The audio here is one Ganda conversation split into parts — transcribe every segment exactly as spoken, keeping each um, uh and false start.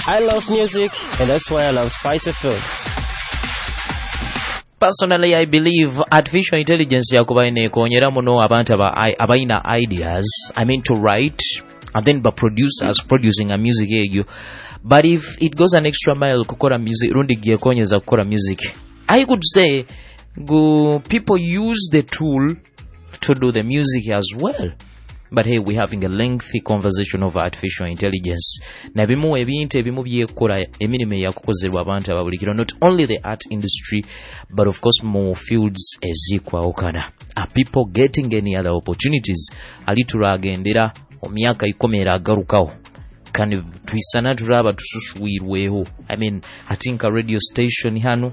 I love music, and that's why I love Spice F M. Personally, I believe artificial intelligence yakubaine kuonyera muno abantu abaina ideas. I mean to write and then by producers producing a music egyo. But if it goes an extra mile kukora music rundi gyekonyeza kukora music, I could say go people use the tool to do the music as well. But hey, we're having a lengthy conversation over artificial intelligence. Na bimu ebintu ebimu byekora emirime yakukozerwa abantu ababulikiro, not only the art industry but of course more fields ezikwa okana. Are people getting any other opportunities? Alituragendera omyaka ikomera agarukawo. Kandi twisana turaba tususwirweho. I mean, I think a radio station hano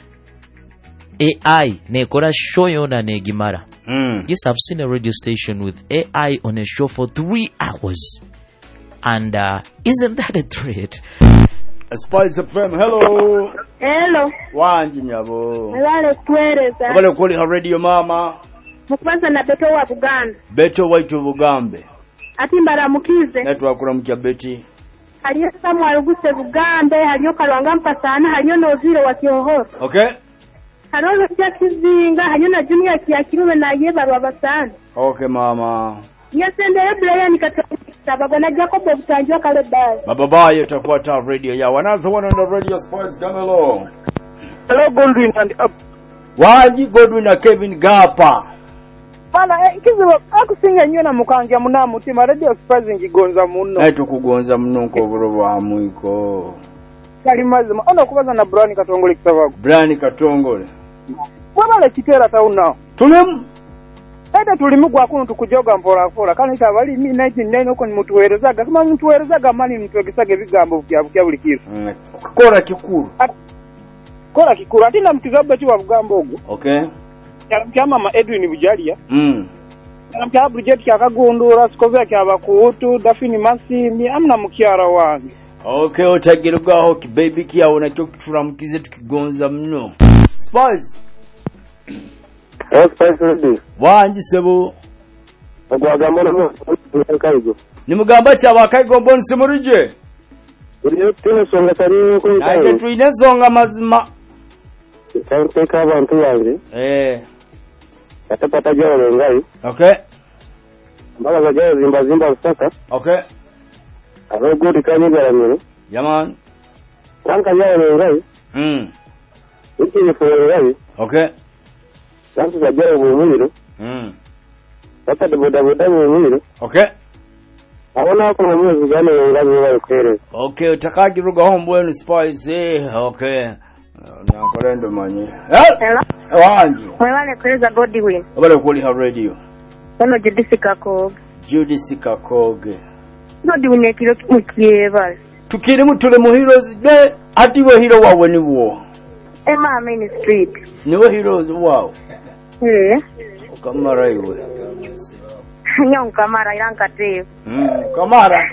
A I nekora show yona negimara. Mm. Yes, I've seen a radio station with A I on a show for three hours. And uh, isn't that a threat? Spice F M, hello. Hello. Wanji nyabo. Wale kwereza. Wale kuli ha radio mama. Mukwanza na Beto wa Buganda. Beto waitu Bugambe. Ati mbaramukize. Netwa kuramukya Beti. Haliyo Samuel Ruguse Bugambe, haliyo Kalwanga Mpasana, haliyo Noziro wa Kyohoro. Okay. Haliyo Tia Kizinga, haliyo na Junior Kiakirume na Yeba Rwabasana. Okay mama. Nyasende ebulaya nikatabaga na Jacob Obutanjwa kale bae. Baba baye takuwa ta radio ya. Another one on the radio, Spice, come along. Hello Goldwyn and up. Wanji Goldwyn na Kevin Gapa. Bana ikiziba akusinga nnyo na mukanja muna mutima radio Spice ngigonza muno. Naito kugonza muno nko burobo amwiko. Kali mazima ona kubaza na Brian Katongole kitavago. Brian Katongole. Bwana kitera tauna. Tulemu Ede tulimugwa kuno tukujoga mpola mpola kana tabali mi nineteen ninety uko ni mutuwerezaga kama mutuwerezaga mani mtuwegesage bigambo bya bya buli kiso. Mm. Kora kikuru. Kora kikuru atina mtigabe ti wa bugambo ogo. Okay. Kya mama Edwin Bujalia. Mm. Kya Bridget kyakagondora sikovya kyabakuutu Dafini Masimi amna mukyara wange. Okay, otagirugaho ki baby kiyawo nakyo kitulamukize tukigonza mno. Spice. Oh, Spice ready. Wanji sebo. Ogwagamba no kaigo. Nimugamba cyaba kaigo mboni simurije. Uriyo tino songa tari ko kaigo. Nage tuine songa mazima. Cyangwa ka abantu yange. Eh. Atapata jalo ngai. Okay. Mbala za jalo zimba zimba usaka. Okay. Abo gudi kani garamiro. Yaman. Tanka jalo ngai. Mm. Iki ni foro ngai. Okay. Tanka za jalo bumiro. Mm. Tata de boda boda bumiro. Okay. Abona ko mu zigane ngai bari kwere. Okay, utakagiruga hombo wenu Spice. Eh, okay. Nyakorendo manye. Hello. Wanji. Mwale kweza Godwin. Abale kuli ha radio. Ono Judith Kakoge. Judith Kakoge. Godwin ekiro mukieba. Tukiri mutule mu heroes de atiwe hero wawe ni wo. Emma Main Street. Niwe heroes wow. Eh. Kamara iwe. Nyon kamara iranga teo. Mm, kamara.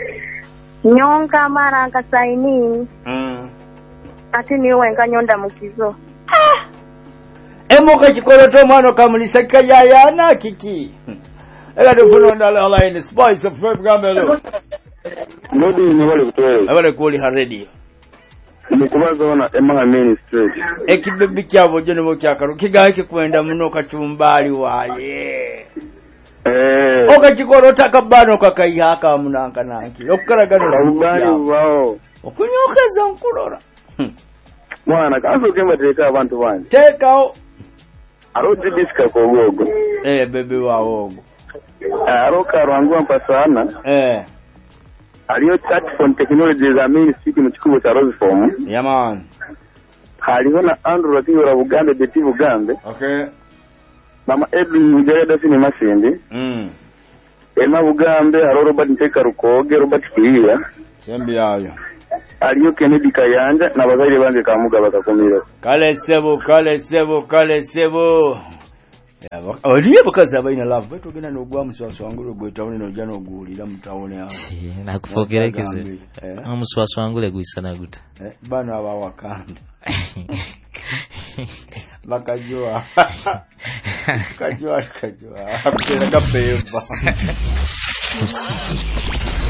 Nyon kamara nkasaini. Mm. Ati niwe nkanyonda mukizo. Ah. Emoka chikoroto mwana kamulisa kayayana kiki. Ela defuno ndala line Spice of Feb Gamelo. Nodi ni wale kutoa. Abale kuli ha radio. Nikubaza wana Emma Main Street. Ekibebe kyabo jone mo kyakaro kigaye kwenda muno kachumbali waye. Eh. Oka chikorota kabano kakayihaka munanka nanki. Okaragano subali wao. Okunyoka za nkurora. Mwana kaso kemba teka abantu banje. Tekao. Aro didiska ko gogo. Eh bebe waogo. Aro karwangwa mpasana. Eh. Haliyo platform technology za Main Street mu kikubo cha Rose Form. Yeah man. Haliho na Andrew Atiwa Bugambe Beti Bugambe. Okay. Mama Edwin Mujere Dafini Masindi. Mm. Emma Bugambe aro Robert Nteka Rukoge Robert Kiria. Sembi yayo. Aliyo Kennedy Kayanja na bazaire bange kamuga bakakomera. Kale sebo kale sebo kale sebo. Ya oliye bakaza bayina love beto gena no gwa muswaso wangule gwetawone no jano ogulira mutawone awo. Na kufogerekeze. Eh. Muswaso wangule guisana guta. Eh bana aba wakanda. Bakajua. Kajua kajua. Akutera kapeva.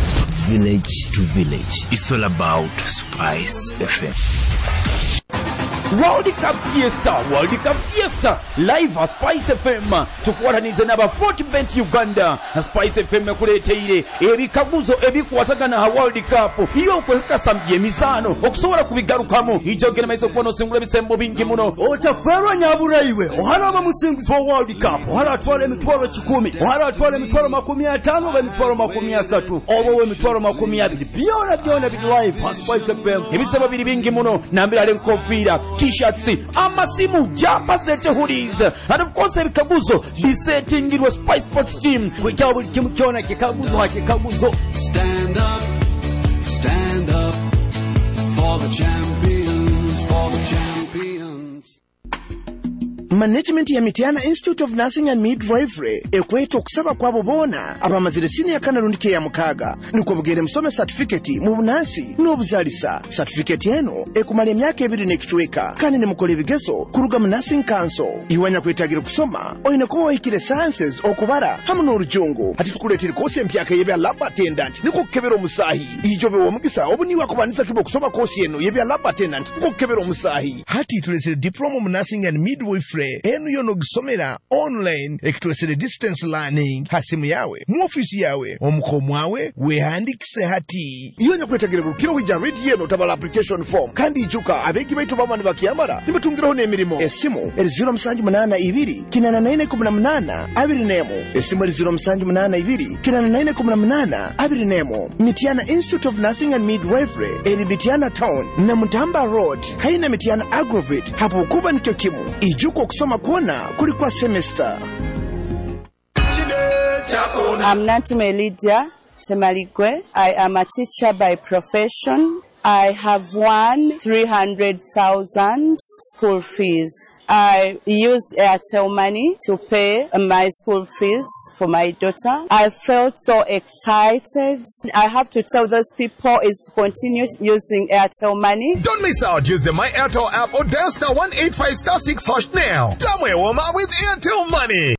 village to village. It's all about Spice F M. World Cup Fiesta, World Cup Fiesta, live at Spice F M. Tukuwataniriza n'aba Fortbet Uganda. Spice F M kuleteire ebikaguzo ebikwatagana ha World Cup. Iyo okwekasambye emizaano okusobola kubigarukamo. Ijogera maiso kuno singula bisembo bingi muno. Otaferwa nyabulaiwe. Ohalaba musingizo wa World Cup. Ohala atwala emitwalo kikumi. Ohala atwala emitwalo makumi ataano ga emitwalo makumi asatu. Obo we emitwalo makumi abiri. Byona byona bidi live at Spice F M. Ebisebo biri bingi muno. Nambira le nkofira. T-shirts, amasimu, jumper set hoodies, and of course ebikaguzo bisetingirwa Spice Sports team. Kujja buli kimu kyona kikaguzo hakikaguzo. Stand up, stand up for the champions, for the champions. Management ya Mitiana Institute of Nursing and Midwifery ekweta okusaba kwabo bona abamazire senior kanalundike ya mukaga nuko bugere musome certificate mu bunasi n'obuzalisa. Certificate eno ekumala emyaka ebiri n'ekitweka kandi ne mukola ebigezo kuruga mu Nursing Council. Iwanya kwetagira kusoma oyina kuba wahikire sciences okubara hamu n'orujungu. Ati tukuletera kosi empyaka yebya lab attendant niko kukebera omusahi. Ijo bewo omugisa obuniwa kubanisa kibo kusoma kosi eno yebya lab attendant niko kukebera omusahi. Hati tulesere diploma mu Nursing and Midwifery enu yono gisomera online ekitwesere distance learning hasimu yawe mu office yawe omukomwawe wehandikise hati. Iyo nyakwetagira rukiro wija read yeno tabala application form kandi ijuka abegi baitu bamani bakiyamara nimetungiraho n'emirimo. Esimu eri zero musanju munana ibiri kinana nine kumi na munana abiri nemo. Esimu eri zero musanju munana ibiri kinana nine kumi na munana abiri nemo. Mitiana Institute of Nursing and Midwifery eri Mitiana Town na Mutamba Road haina Mitiana Aggravate hapo kuba nikyo kimu. Ijuko kusoma kuona kulikuwa semester. I'm Nantume Lydia Temaligwe. I am a teacher by profession. I have won three hundred thousand school fees. I used Airtel money to pay my school fees for my daughter. I felt so excited. I have to tell those people is to continue using Airtel money. Don't miss out. Use the My Airtel app or dial star one eight five star six hash now. Tamwe woma with Airtel money.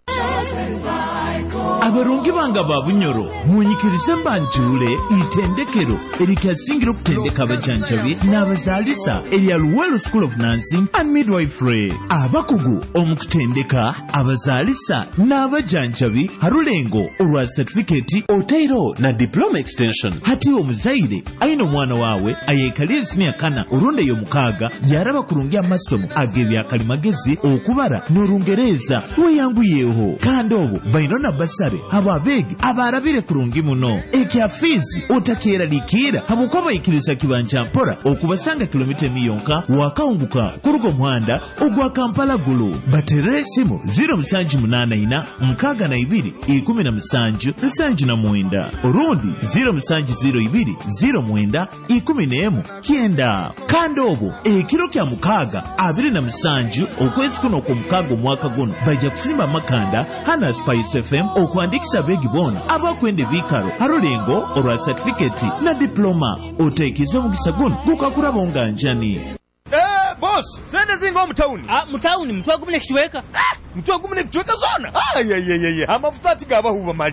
Abarungi banga babunyoro munyikirize mbanjule itendekero erikasingiro kutendeka abajanjabi n'abazalisa erya Luwelo School of Nursing and Midwifery. Abakugu omukutendeka abazalisa n'abajanjabi harulengo olwa certificate otairo na diploma extension. Hati omuzaire aina omwana wawe ayekalire senior kana oronde yo mukaga yaraba kurungia masomo agebya kalimagezi okubara n'orungereza weyanguyeho kandi obo bainona basare ababegi abarabire kurungi muno ekya fizi otakera likira habukoba ikirisa kibanja mpora okubasanga kilomita miyonka wakaunguka kurugo muhanda ogwa Kampala Gulu. Baterere simu zero musanju munana ina mkaga na ibiri ikumi na musanju musanju na mwenda orundi zero musanju zero ibiri zero mwenda ikumi nemu kienda kandobo ekiro kya mukaga abiri na musanju okwezi kuno ku mukago mwaka guno baja kusimba makanda hana Spice F M okwandikisha begi bona abakwende vikaro harulengo orwa certificate na diploma otekizo mugisa guno gukakura bonganjani. Eh, boss, sende zingo mtauni. Ah, mtauni, mtu agumune kichweka. Ah, mtu agumune kichweka zona. Ah, ye ye ye ye. Amafuta tigaba huwa mali.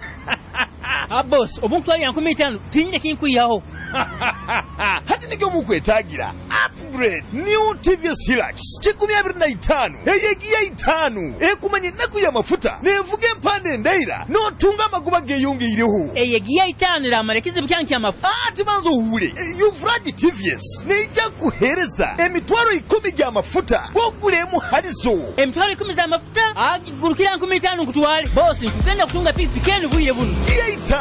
Ah, boss, omuntu ali yankumi tano, tinyine kinkuyaho. Hati nikyo mukwetagira. Upgrade new T V S Hilux. Chikumi abiri na itanu. Eyegiya itanu. Ekumanye naku ya mafuta. Nevuge mpande ndaira. No tunga maguba geyonge ireho. Eyegiya itanu la marekizi byanki ya mafuta. Ah, timanzo hure. Yufradi T V S. Neija kuhereza. Emitwaro ikumi ya mafuta. Wogulemu halizo. Emitwaro ikumi za mafuta? Ah, gurukira nkumi tano kutuwale. Boss, nkugenda kutunga pikipiki enu buye bunu. Iya itanu.